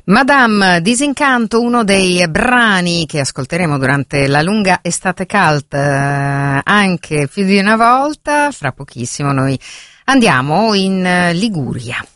Madame Disincanto, uno dei brani che ascolteremo durante la lunga estate cult, anche più di una volta. Fra pochissimo noi andiamo in Liguria.